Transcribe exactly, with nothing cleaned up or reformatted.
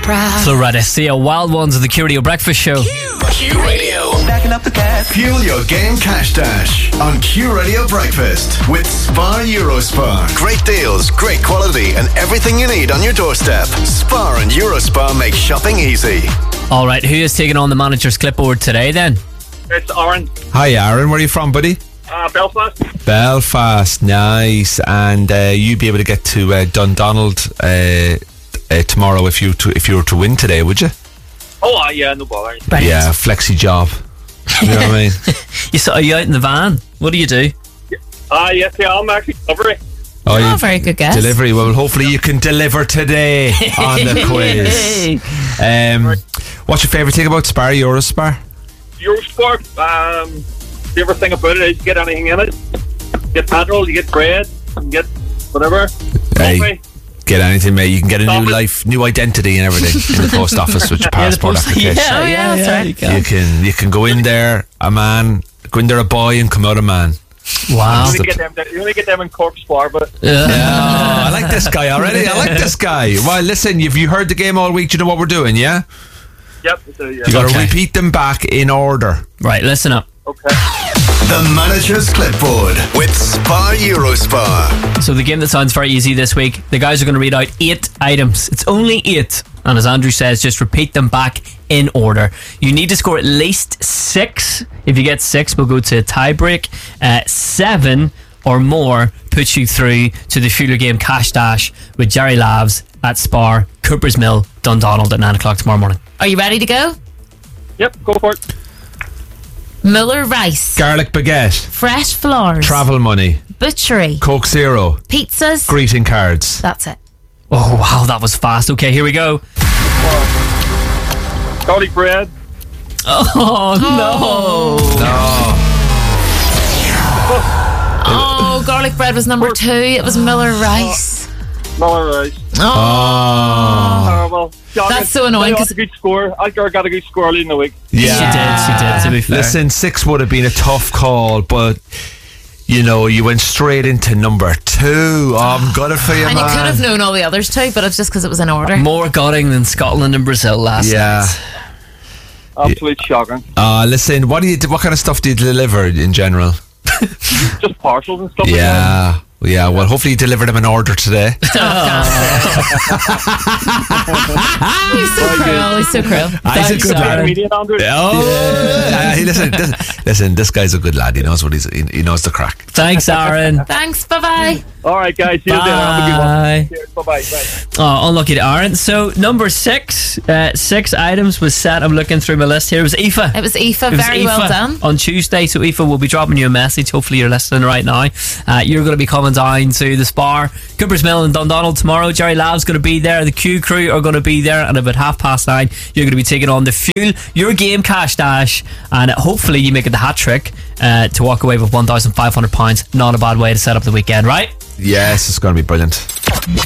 proud. Floretta, see a Wild Ones of the Q Radio Breakfast Show. Q Radio. Backing up the cash. Fuel your game cash dash on Q Radio Breakfast with Spar Eurospar. Great deals, great quality, and everything you need on your doorstep. Spar and Eurospar make shopping easy. All right, who is taking on the manager's clipboard today then? It's Aaron. Hi, Aaron. Where are you from, buddy? Uh, Belfast. Belfast, nice. And uh, you'd be able to get to uh, Dundonald uh, uh, tomorrow if you to, if you were to win today, would you? Oh, uh, yeah, no bother. Right. Yeah, flexi job. You know what I mean? You so, are you out in the van? What do you do? Ah, uh, yes, yeah, I'm actually delivery. Oh, Oh, you- very good guess. Delivery. Well, hopefully you can deliver today on the quiz. Um, what's your favourite thing about Spar, Eurospar? Eurosport, um, the favorite thing about it is you get anything in it. You get petrol, you get bread, you can get whatever. Hey, Coffee. get anything, mate. You can get a Stop new it. life, new identity and everything in the post office with your passport application. Yeah, Oh, yeah, that's right. you can. You can you can go in there a man, go in there a boy and come out a man. Wow. You only, get them, you only get them in Cork Spar, but Yeah. Oh, I like this guy already. I like this guy. Well, listen, have you heard the game all week? Do you know what we're doing, yeah? yep. So, yeah. You got to Okay. repeat them back in order. Right, listen up. Okay. The manager's clipboard with Spar Eurospar. So the game that sounds very easy this week, the guys are going to read out eight items. It's only eight. And as Andrew says, just repeat them back in order. You need to score at least six. If you get six, we'll go to a tie break. Uh, seven or more puts you through to the Fuel Your Game Cash Dash with Jerry Lavs at Spar, Cooper's Mill, Dundonald at nine o'clock tomorrow morning. Are you ready to go? Yep, go for it. Muller Rice. Garlic baguette, Fresh Floors. travel money, Butchery. Coke Zero, Pizzas. greeting cards. That's it. Oh, wow, that was fast. Okay, here we go. Garlic bread. Oh, no. Oh, garlic bread was number two. It was Muller Rice. Miller rice. Oh. Terrible. Shocking. That's so annoying, I got 'cause- a good score. I got a good score early in the week. Yeah. She did, she did, to be fair. Listen, six would have been a tough call, but you know, you went straight into number two. Oh, I'm gutted for you, And man. you could have known all the others too, but it's just because it was in order. More gutting than Scotland and Brazil last Yeah. night. Absolute shocking. Uh, listen, what do you? What kind of stuff do you deliver in general? Just parcels and stuff like that. Yeah. Yeah, well, hopefully you deliver them in order today. He's so cruel. He's so cruel. He's a good Social lad. media, Andrew. Oh, yeah, he- listen, listen, listen, this guy's a good lad. He knows what he's, he, he knows the crack. Thanks, Aaron. Thanks. Bye bye. All right, guys. See you later. Have a good Bye. one. Cheers. Bye-bye. Bye. Oh, unlucky to Aaron. So, number six, uh, six items was set. I'm looking through my list here. It was Aoife. It was Aoife. It was Very well Aoife done. on Tuesday. So Aoife will be dropping you a message. Hopefully you're listening right now. Uh, you're going to be coming down to the Spar, Cooper's Mill and Dundonald tomorrow. Jerry Lav's going to be there. The Q crew are going to be there. And about half past nine, you're going to be taking on the Fuel Your Game Cash Dash. And hopefully you make it the hat trick uh, to walk away with one thousand five hundred pounds. Not a bad way to set up the weekend, right? Yes, it's going to be brilliant.